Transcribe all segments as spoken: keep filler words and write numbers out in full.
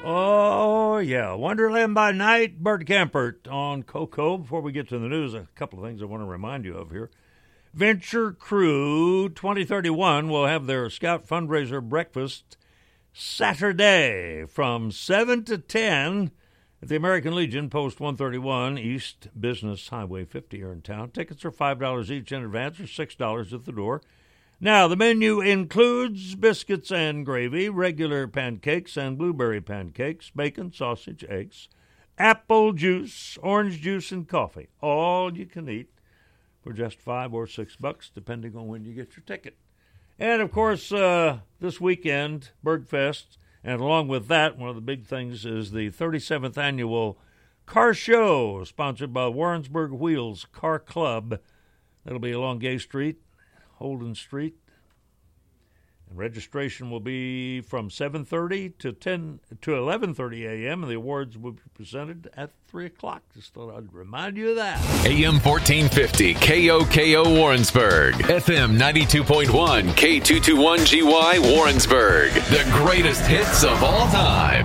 Oh, yeah. Wonderland by Night, Bert Kaempert on Coco. Before we get to the news, a couple of things I want to remind you of here. Venture Crew twenty thirty-one will have their Scout fundraiser breakfast Saturday from seven to ten at the American Legion, Post one thirty-one, East Business Highway fifty here in town. Tickets are five dollars each in advance or six dollars at the door. Now, the menu includes biscuits and gravy, regular pancakes and blueberry pancakes, bacon, sausage, eggs, apple juice, orange juice, and coffee. All you can eat for just five or six bucks, depending on when you get your ticket. And, of course, uh, this weekend, Bergfest, and along with that, one of the big things is the thirty-seventh Annual Car Show, sponsored by Warrensburg Wheels Car Club. That'll be along Gay Street, Holden Street. And registration will be from seven thirty to ten to eleven thirty a.m. and the awards will be presented at three o'clock. Just thought I'd remind you of that. A M fourteen fifty K O K O Warrensburg, F M ninety-two point one K two twenty-one G Y Warrensburg. The greatest hits of all time.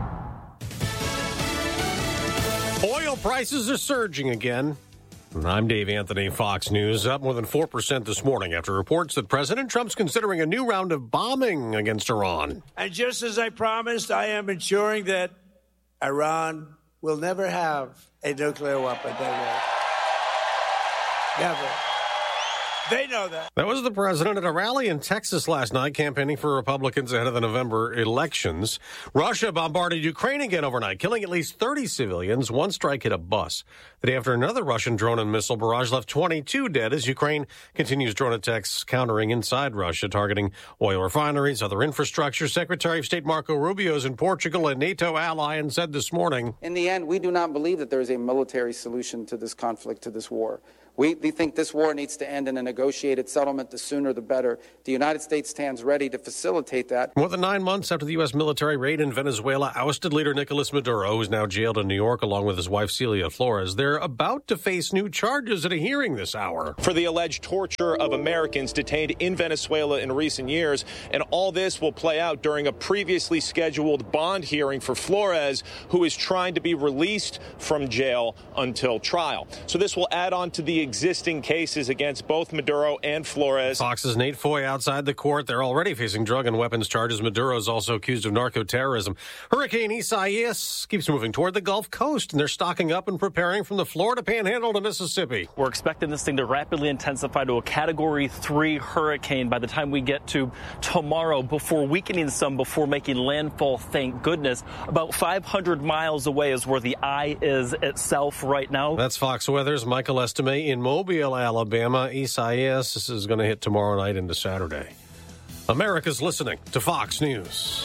Oil prices are surging again. I'm Dave Anthony, Fox News. Up more than four percent this morning after reports that President Trump's considering a new round of bombing against Iran. And just as I promised, I am ensuring that Iran will never have a nuclear weapon. They will. Never. They know that. That was the president at a rally in Texas last night, campaigning for Republicans ahead of the November elections. Russia bombarded Ukraine again overnight, killing at least thirty civilians. One strike hit a bus. The day after, another Russian drone and missile barrage left twenty-two dead as Ukraine continues drone attacks countering inside Russia, targeting oil refineries, other infrastructure. Secretary of State Marco Rubio is in Portugal, a NATO ally, and said this morning, in the end, we do not believe that there is a military solution to this conflict, to this war. We, we think this war needs to end in a negotiated settlement. The sooner, the better. The United States stands ready to facilitate that. More than nine months after the U S military raid in Venezuela ousted leader Nicolas Maduro, who is now jailed in New York along with his wife Celia Flores, they're about to face new charges at a hearing this hour. For the alleged torture of Americans detained in Venezuela in recent years. And all this will play out during a previously scheduled bond hearing for Flores, who is trying to be released from jail until trial. So this will add on to the existing cases against both Maduro and Flores. Fox's Nate Foy outside the court. They're already facing drug and weapons charges. Maduro is also accused of narco-terrorism. Hurricane Isaias keeps moving toward the Gulf Coast, and they're stocking up and preparing from the Florida Panhandle to Mississippi. We're expecting this thing to rapidly intensify to a Category three hurricane by the time we get to tomorrow, before weakening some, before making landfall, thank goodness. About five hundred miles away is where the eye is itself right now. That's Fox Weather's Michael Estime in Mobile, Alabama. Isaias is going to hit tomorrow night into Saturday. America's listening to Fox News.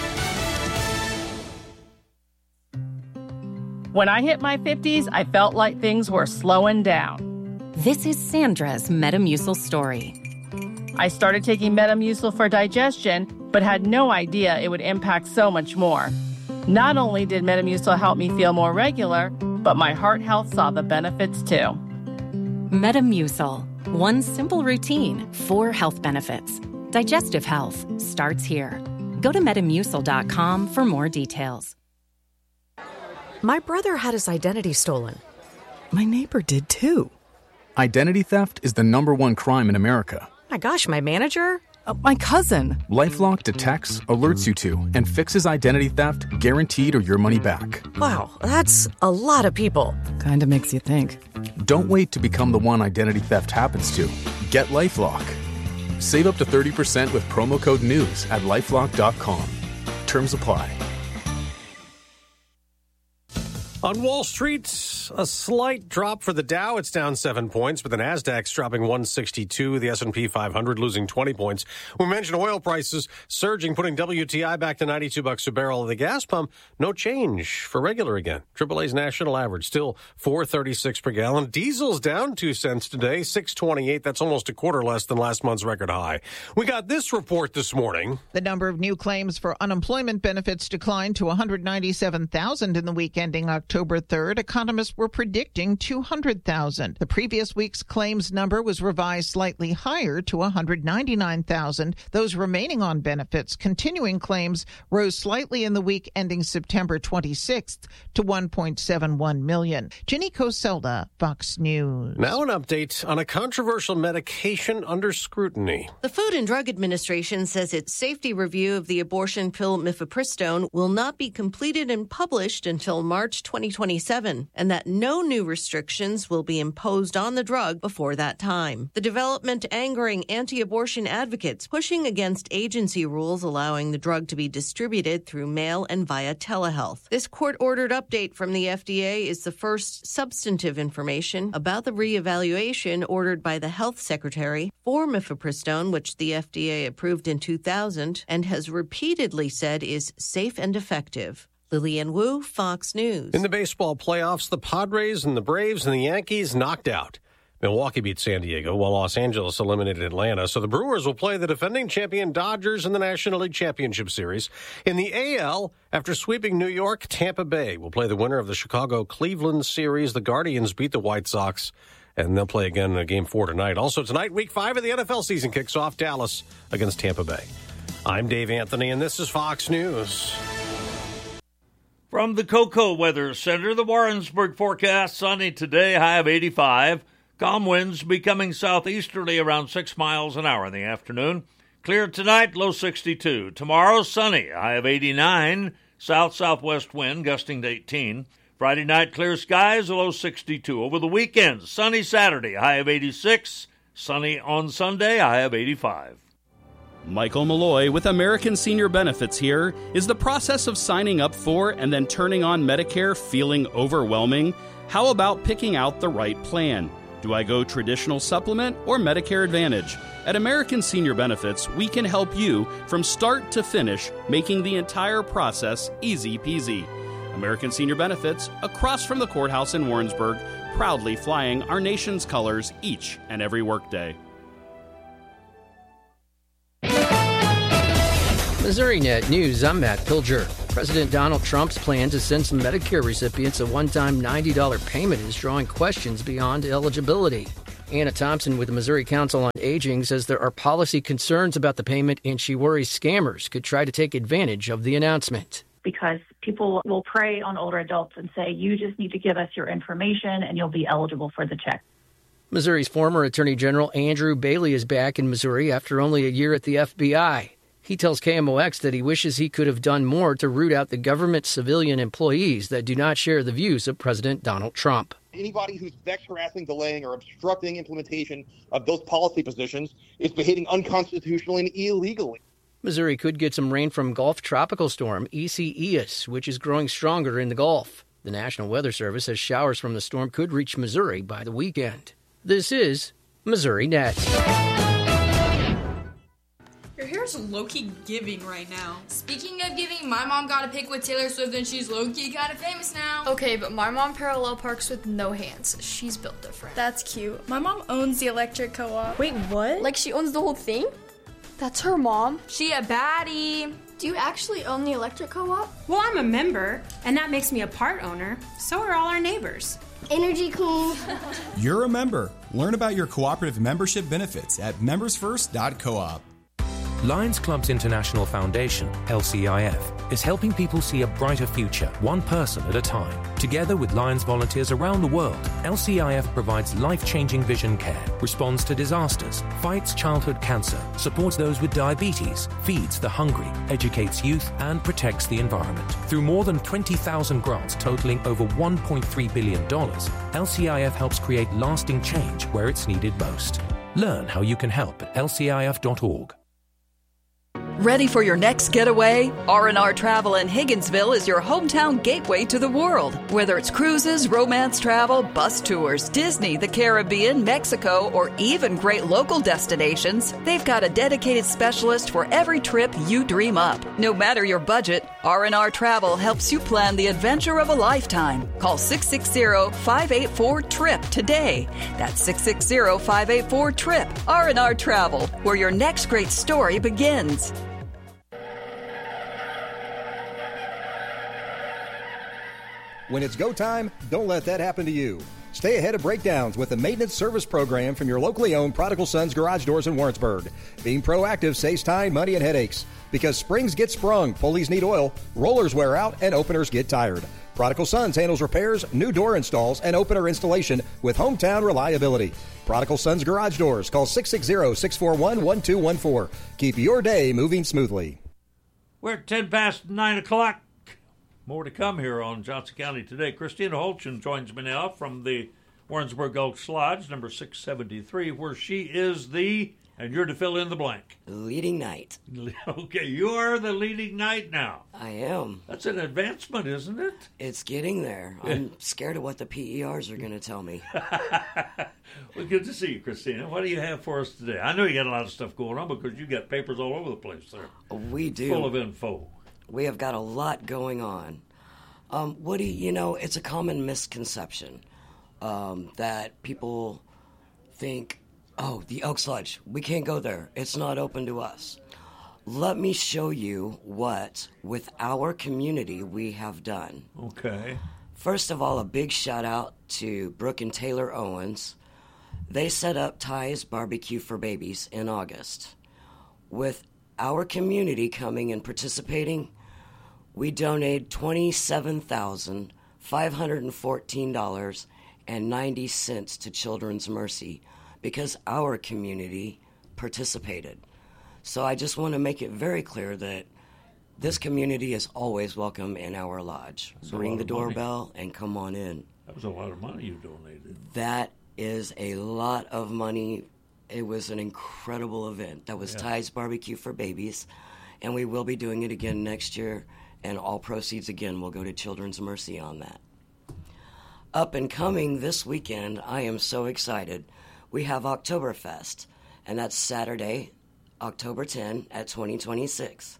When I hit my fifties, I felt like things were slowing down. This is Sandra's Metamucil story. I started taking Metamucil for digestion, but had no idea it would impact so much more. Not only did Metamucil help me feel more regular, but my heart health saw the benefits too. Metamucil. One simple routine, four health benefits. Digestive health starts here. Go to metamucil dot com for more details. My brother had his identity stolen. My neighbor did too. Identity theft is the number one crime in America. My gosh, my manager? Uh, my cousin. LifeLock detects, alerts you to, and fixes identity theft guaranteed or your money back. Wow, that's a lot of people. Kinda makes you think. Don't wait to become the one identity theft happens to. Get LifeLock. Save up to thirty percent with promo code NEWS at lifelock dot com. Terms apply. On Wall Street, a slight drop for the Dow. It's down seven points, but the Nasdaq's dropping one sixty-two. The S and P five hundred losing twenty points. We mentioned oil prices surging, putting W T I back to ninety-two bucks a barrel. At the gas pump, no change for regular again. triple A's national average still four thirty-six per gallon. Diesel's down two cents today, six twenty-eight. That's almost a quarter less than last month's record high. We got this report this morning. The number of new claims for unemployment benefits declined to one hundred ninety-seven thousand in the week ending October third. Economists were predicting two hundred thousand. The previous week's claims number was revised slightly higher to one hundred ninety-nine thousand. Those remaining on benefits, continuing claims rose slightly in the week ending September twenty-sixth to one point seven one million. Ginny Coselda, Fox News. Now an update on a controversial medication under scrutiny. The Food and Drug Administration says its safety review of the abortion pill mifepristone will not be completed and published until March twenty twenty-seven, and that no new restrictions will be imposed on the drug before that time. The development angering anti-abortion advocates pushing against agency rules allowing the drug to be distributed through mail and via telehealth. This court-ordered update from the F D A is the first substantive information about the reevaluation ordered by the health secretary for mifepristone, which the F D A approved in two thousand and has repeatedly said is safe and effective. Lillian Wu, Fox News. In the baseball playoffs, the Padres and the Braves and the Yankees knocked out. Milwaukee beat San Diego, while Los Angeles eliminated Atlanta. So the Brewers will play the defending champion Dodgers in the National League Championship Series. In the A L, after sweeping New York, Tampa Bay will play the winner of the Chicago-Cleveland Series. The Guardians beat the White Sox, and they'll play again in Game four tonight. Also tonight, Week five of the N F L season kicks off. Dallas against Tampa Bay. I'm Dave Anthony, and this is Fox News. From the Cocoa Weather Center, the Warrensburg forecast: sunny today, high of eighty-five. Calm winds becoming southeasterly around six miles an hour in the afternoon. Clear tonight, low sixty-two. Tomorrow, sunny, high of eighty-nine. South-southwest wind gusting to eighteen. Friday night, clear skies, low sixty-two. Over the weekend, sunny Saturday, high of eighty-six. Sunny on Sunday, high of eighty-five. Michael Malloy with American Senior Benefits here. Is the process of signing up for and then turning on Medicare feeling overwhelming? How about picking out the right plan? Do I go traditional supplement or Medicare Advantage? At American Senior Benefits, we can help you from start to finish, making the entire process easy peasy. American Senior Benefits, across from the courthouse in Warrensburg, proudly flying our nation's colors each and every workday. MissouriNet News, I'm Matt Pilger. President Donald Trump's plan to send some Medicare recipients a one-time ninety dollars payment is drawing questions beyond eligibility. Anna Thompson with the Missouri Council on Aging says there are policy concerns about the payment, and she worries scammers could try to take advantage of the announcement. Because people will prey on older adults and say, you just need to give us your information and you'll be eligible for the check. Missouri's former Attorney General Andrew Bailey is back in Missouri after only a year at the F B I. He tells K M O X that he wishes he could have done more to root out the government civilian employees that do not share the views of President Donald Trump. Anybody who's vexed, harassing, delaying, or obstructing implementation of those policy positions is behaving unconstitutionally and illegally. Missouri could get some rain from Gulf tropical storm Isaias, which is growing stronger in the Gulf. The National Weather Service says showers from the storm could reach Missouri by the weekend. This is MissouriNet. Your hair's low-key giving right now. Speaking of giving, my mom got a pic with Taylor Swift and she's low-key kind of famous now. Okay, but my mom parallel parks with no hands. She's built different. That's cute. My mom owns the electric co-op. Wait, what? Like she owns the whole thing? That's her mom. She a baddie. Do you actually own the electric co-op? Well, I'm a member, and that makes me a part owner. So are all our neighbors. Energy Queen. You're a member. Learn about your cooperative membership benefits at members first dot coop. Lions Clubs International Foundation, L C I F, is helping people see a brighter future, one person at a time. Together with Lions volunteers around the world, L C I F provides life-changing vision care, responds to disasters, fights childhood cancer, supports those with diabetes, feeds the hungry, educates youth, and protects the environment. Through more than twenty thousand grants totaling over one point three billion dollars, L C I F helps create lasting change where it's needed most. Learn how you can help at L C I F dot org. Ready for your next getaway? R and R Travel in Higginsville is your hometown gateway to the world. Whether it's cruises, romance travel, bus tours, Disney, the Caribbean, Mexico, or even great local destinations, they've got a dedicated specialist for every trip you dream up. No matter your budget, R and R Travel helps you plan the adventure of a lifetime. Call six six zero, five eight four, T R I P today. That's six six zero, five eight four, T R I P. R and R Travel, where your next great story begins. When it's go time, don't let that happen to you. Stay ahead of breakdowns with the maintenance service program from your locally owned Prodigal Sons Garage Doors in Warrensburg. Being proactive saves time, money, and headaches. Because springs get sprung, pulleys need oil, rollers wear out, and openers get tired. Prodigal Sons handles repairs, new door installs, and opener installation with hometown reliability. Prodigal Sons Garage Doors. Call six six zero, six four one, one two one four. Keep your day moving smoothly. We're at ten past nine o'clock. More to come here on Johnson County Today. Christina Holchin joins me now from the Warrensburg Elks Lodge, number six seventy-three, where she is the, and you're to fill in the blank. Leading knight. Okay, you are the leading knight now. I am. That's an advancement, isn't it? It's getting there. I'm scared of what the P E Rs are going to tell me. Well, good to see you, Christina. What do you have for us today? I know you got a lot of stuff going on because you got papers all over the place there. We do. Full of info. We have got a lot going on. Um, Woody, you know, it's a common misconception um, that people think, oh, the Elks Lodge, we can't go there. It's not open to us. Let me show you what, with our community, we have done. Okay. First of all, a big shout out to Brooke and Taylor Owens. They set up Ty's Barbecue for Babies in August. With our community coming and participating, we donated twenty-seven thousand five hundred fourteen dollars and ninety cents to Children's Mercy because our community participated. So I just want to make it very clear that this community is always welcome in our lodge. Ring the doorbell and come on in. That was a lot of money you donated. That is a lot of money. It was an incredible event. That was Yeah. Ty's Barbecue for Babies, and we will be doing it again next year, and all proceeds again will go to Children's Mercy on that. Up and coming this weekend, I am so excited. We have Oktoberfest, and that's Saturday, October tenth at twenty twenty-six.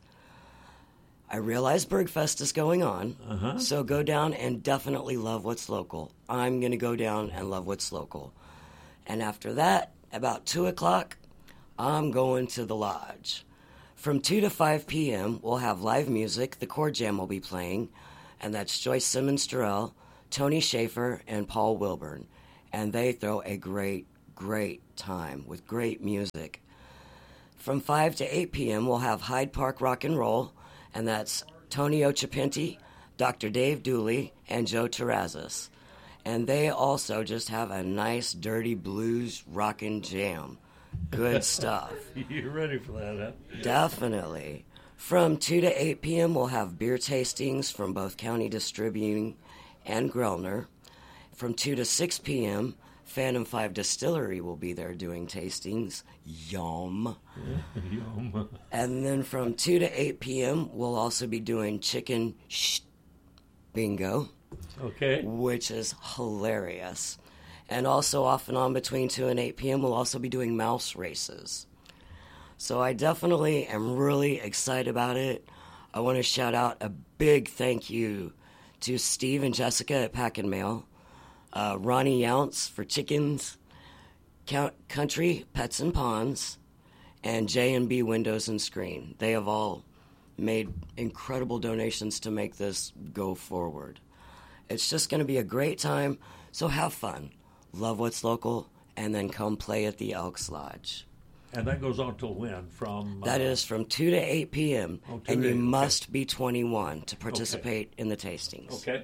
I realize Bergfest is going on, Uh-huh. so go down and definitely love what's local. I'm going to go down and love what's local. And after that, about two o'clock, I'm going to the lodge. From two to five p.m., we'll have live music. The Chord Jam will be playing, and that's Joyce Simmons-Durrell, Tony Schaefer, and Paul Wilburn. And they throw a great, great time with great music. From five to eight p.m., we'll have Hyde Park Rock and Roll, and that's Tony Ochapinti, Doctor Dave Dooley, and Joe Terrazas. And they also just have a nice, dirty blues rockin' jam. Good stuff. You ready for that, huh? Definitely. From two to eight p.m., we'll have beer tastings from both County Distributing and Grellner. From two to six p.m., Phantom five Distillery will be there doing tastings. Yum. Yum. And then from two to eight p.m., we'll also be doing chicken sh- bingo. Okay. Which is hilarious. And also off and on between two and eight p.m., we'll also be doing mouse races. So I definitely am really excited about it. I want to shout out a big thank you to Steve and Jessica at Pack and Mail, uh, Ronnie Younce for chickens, Count Country Pets and Ponds, and J and B Windows and Screen. They have all made incredible donations to make this go forward. It's just going to be a great time, so have fun. Love what's local, and then come play at the Elks Lodge. And that goes on till when? From uh, That is from two to eight p.m., Oh, two and to you eight, okay. must be twenty-one to participate in the tastings. Okay.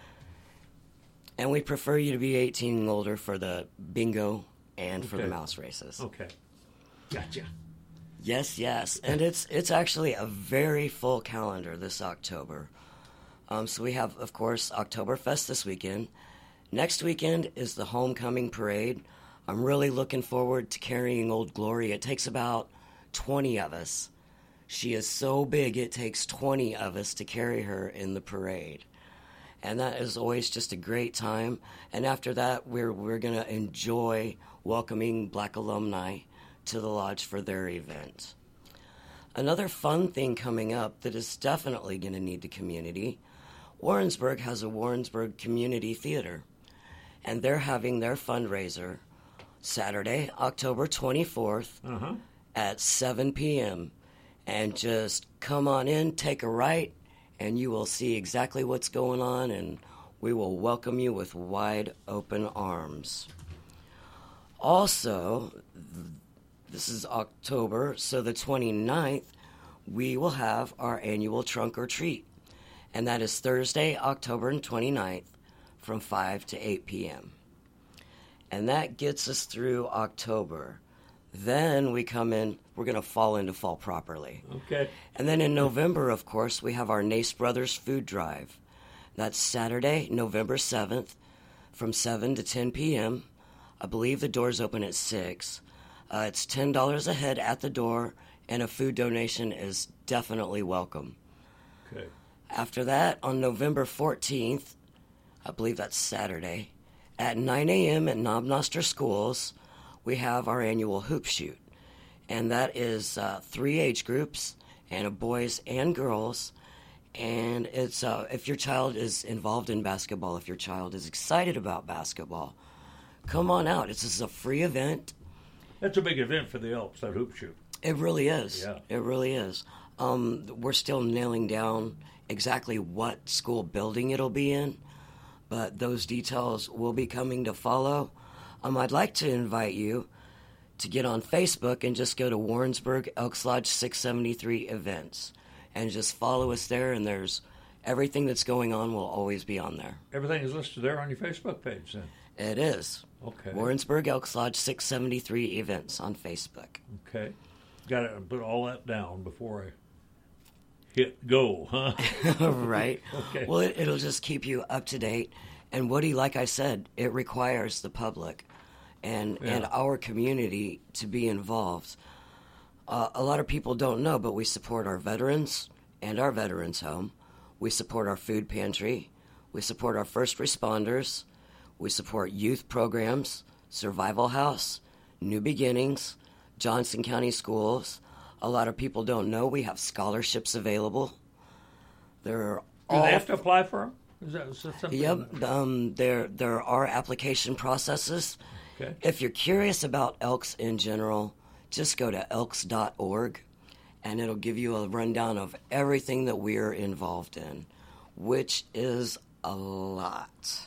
And we prefer you to be eighteen and older for the bingo and for the Okay. mouse races. Okay. Gotcha. Yes, yes. And it's it's actually a very full calendar this October. Um, so we have, of course, Oktoberfest this weekend. Next weekend is the Homecoming Parade. I'm really looking forward to carrying Old Glory. It takes about twenty of us. She is so big, it takes twenty of us to carry her in the parade. And that is always just a great time. And after that, we're, we're going to enjoy welcoming Black alumni to the lodge for their event. Another fun thing coming up that is definitely going to need the community, Warrensburg has a Warrensburg Community Theater, and they're having their fundraiser Saturday, October twenty-fourth Uh-huh. at seven p.m. And just come on in, take a right, and you will see exactly what's going on and we will welcome you with wide open arms. Also, this is October, so the twenty-ninth, we will have our annual Trunk or Treat, and that is Thursday, October twenty-ninth, from five to eight p.m. And that gets us through October. Then we come in, we're going to fall into fall properly. Okay. And then in November, of course, we have our Nace Brothers Food Drive. That's Saturday, November seventh, from seven to ten p.m. I believe the doors open at six. Uh, it's ten dollars a head at the door, and a food donation is definitely welcome. Okay. After that, on November fourteenth, I believe that's Saturday, at nine a.m. at Knob Noster Schools, we have our annual hoop shoot. And that is uh, three age groups, and a boys and girls. And it's uh, if your child is involved in basketball, if your child is excited about basketball, come on out. It's just a free event. That's a big event for the Elks, that hoop shoot. It really is. Yeah. It really is. Um, we're still nailing down exactly what school building it'll be in, but those details will be coming to follow. Um, I'd like to invite you to get on Facebook and just go to Warrensburg Elks Lodge six seventy-three events and just follow us there, and there's everything that's going on will always be on there. Everything is listed there on your Facebook page then? It is. Okay. Warrensburg Elks Lodge six seventy-three events on Facebook. Okay. Got to put all that down before I hit go, huh? Right. Okay. Well, it, it'll just keep you up to date. And Woody, like I said, it requires the public and, Yeah. and our community to be involved. Uh, a lot of people don't know, but we support our veterans and our veterans home. We support our food pantry. We support our first responders. We support youth programs, Survival House, New Beginnings, Johnson County Schools. A lot of people don't know we have scholarships available. They're Do all they have to apply for them? Is that, is that something? Yep, um, there there are application processes. Okay. If you're curious about Elks in general, just go to elks dot org, and it'll give you a rundown of everything that we're involved in, which is a lot.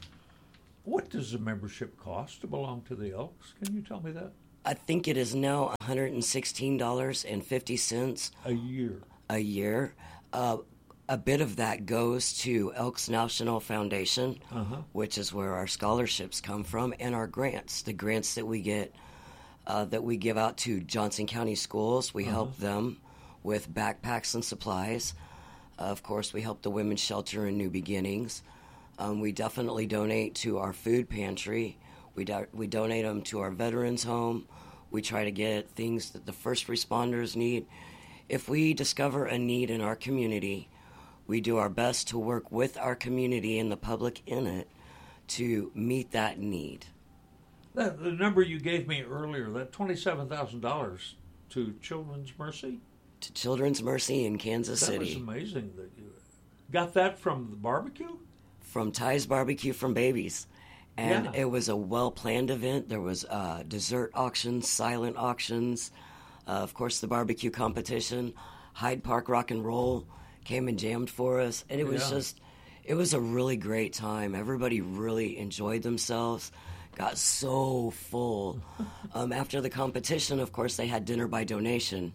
What does the membership cost to belong to the Elks? Can you tell me that? I think it is now one hundred sixteen dollars and fifty cents a year. A year. Uh, a bit of that goes to Elks National Foundation, Uh-huh. which is where our scholarships come from, and our grants. The grants that we get, uh, that we give out to Johnson County Schools, we Uh-huh. help them with backpacks and supplies. Uh, of course, we help the Women's Shelter and New Beginnings. Um, we definitely donate to our food pantry. We do, we donate them to our veterans home. We try to get things that the first responders need. If we discover a need in our community, we do our best to work with our community and the public in it to meet that need. That, the number you gave me earlier, that twenty-seven thousand dollars to Children's Mercy? To Children's Mercy in Kansas that City. That was amazing. That you got that from the barbecue? From Ty's Barbecue from Babies. And Yeah. it was a well-planned event. There was uh, dessert auctions, silent auctions, uh, of course the barbecue competition. Hyde Park Rock and Roll came and jammed for us. And it was Yeah. just, it was a really great time. Everybody really enjoyed themselves, got so full. um, after the competition, of course, they had dinner by donation.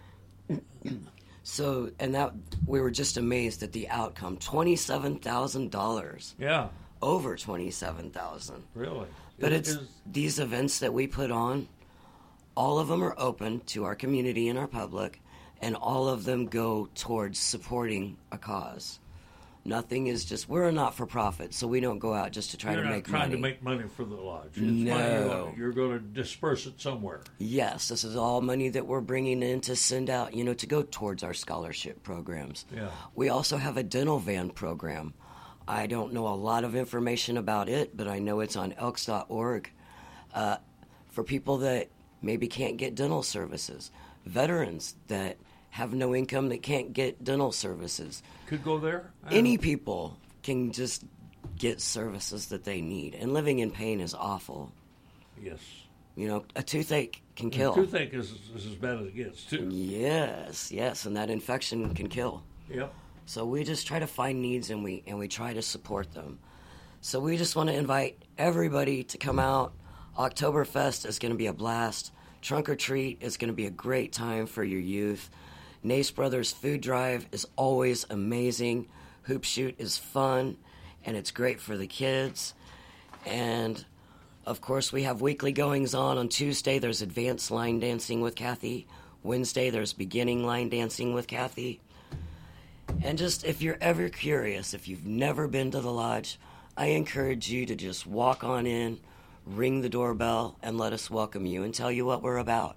So, and that, we were just amazed at the outcome. twenty-seven thousand dollars. Yeah. Over twenty-seven thousand dollars. Really? But It it's is- these events that we put on, all of them are open to our community and our public, and all of them go towards supporting a cause. Nothing is just, we're a not-for-profit, so we don't go out just to try You're to not make trying money. to make money for the lodge. It's No. money you're going to disperse it somewhere. Yes, this is all money that we're bringing in to send out, you know, to go towards our scholarship programs. Yeah. We also have a dental van program. I don't know a lot of information about it, but I know it's on elks dot org. Uh, for people that maybe can't get dental services, veterans that have no income that can't get dental services. Could go there? I Any don't- people can just get services that they need. And living in pain is awful. Yes. You know, a toothache can And kill. Toothache is, is as bad as it gets, too. Yes, yes, and that infection can kill. Yep. So we just try to find needs and we and we try to support them. So we just want to invite everybody to come out. Oktoberfest is going to be a blast. Trunk or Treat is going to be a great time for your youth. Nace Brothers Food Drive is always amazing. Hoop Shoot is fun, and it's great for the kids. And, of course, we have weekly goings-on. On Tuesday, there's advanced line dancing with Kathy. Wednesday, there's beginning line dancing with Kathy. And just, if you're ever curious, if you've never been to the lodge, I encourage you to just walk on in, ring the doorbell, and let us welcome you and tell you what we're about.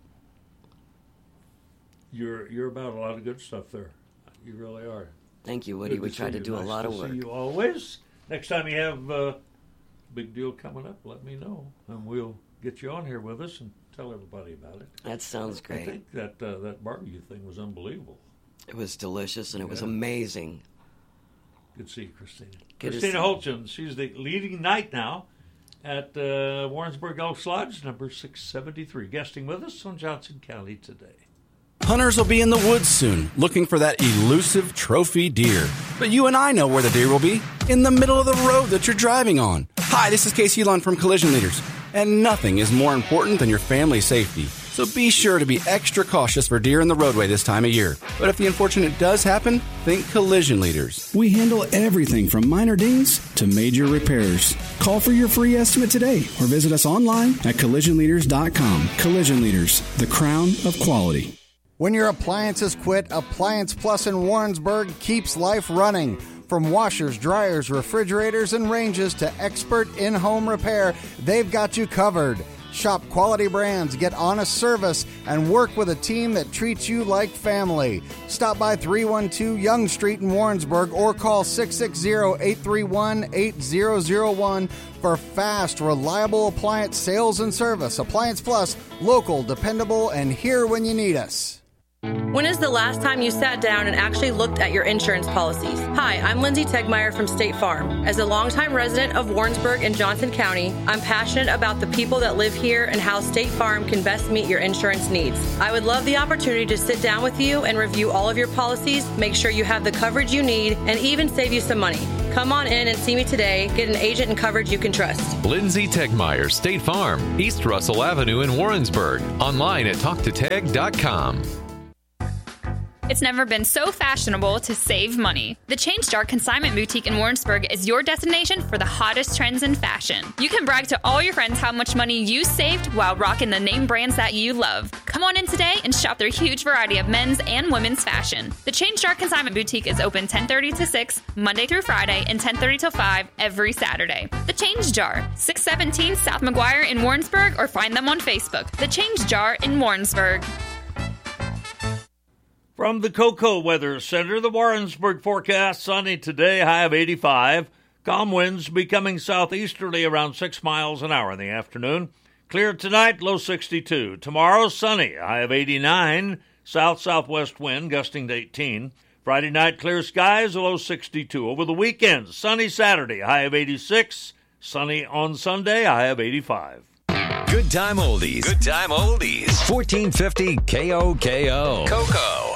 You're you're about a lot of good stuff there. You really are. Thank you, Woody. Good We to try see to you. do Nice a lot to of work. See you always. Next time you have a big deal coming up, let me know, and we'll get you on here with us and tell everybody about it. That sounds great. I think that uh, that barbecue thing was unbelievable. It was delicious, and it yeah. was amazing. Good to see you, Christina. Good Christina Holchin, she's the leading night now at uh, Warrensburg Elks Lodge, number six seventy-three, guesting with us on Johnson County today. Hunters will be in the woods soon, looking for that elusive trophy deer. But you and I know where the deer will be, in the middle of the road that you're driving on. Hi, this is Casey Lund from Collision Leaders, and nothing is more important than your family's safety. So be sure to be extra cautious for deer in the roadway this time of year. But if the unfortunate does happen, think Collision Leaders. We handle everything from minor dings to major repairs. Call for your free estimate today or visit us online at collision leaders dot com. Collision Leaders, the crown of quality. When your appliances quit, Appliance Plus in Warrensburg keeps life running. From washers, dryers, refrigerators, and ranges to expert in-home repair, they've got you covered. Shop quality brands, get honest service, and work with a team that treats you like family. Stop by three one two Young Street in Warrensburg or call six six zero, eight three one, eight zero zero one for fast, reliable appliance sales and service. Appliance Plus, local, dependable, and here when you need us. When is the last time you sat down and actually looked at your insurance policies? Hi, I'm Lindsay Tegmeyer from State Farm. As a longtime resident of Warrensburg and Johnson County, I'm passionate about the people that live here and how State Farm can best meet your insurance needs. I would love the opportunity to sit down with you and review all of your policies, make sure you have the coverage you need, and even save you some money. Come on in and see me today. Get an agent and coverage you can trust. Lindsay Tegmeyer, State Farm, East Russell Avenue in Warrensburg. Online at talk to teg dot com. It's never been so fashionable to save money. The Change Jar Consignment Boutique in Warrensburg is your destination for the hottest trends in fashion. You can brag to all your friends how much money you saved while rocking the name brands that you love. Come on in today and shop their huge variety of men's and women's fashion. The Change Jar Consignment Boutique is open ten thirty to six, Monday through Friday, and ten thirty till five every Saturday. The Change Jar, six seventeen South McGuire in Warrensburg, or find them on Facebook. The Change Jar in Warrensburg. From the Cocoa Weather Center, the Warrensburg forecast: sunny today, high of eighty-five. Calm winds becoming southeasterly around six miles an hour in the afternoon. Clear tonight, low sixty-two. Tomorrow, sunny, high of eighty-nine. South-southwest wind gusting to eighteen. Friday night, clear skies, a low sixty-two. Over the weekend, sunny Saturday, high of eighty-six. Sunny on Sunday, high of eighty-five. Good time oldies. Good time oldies. fourteen fifty K O K O. Cocoa.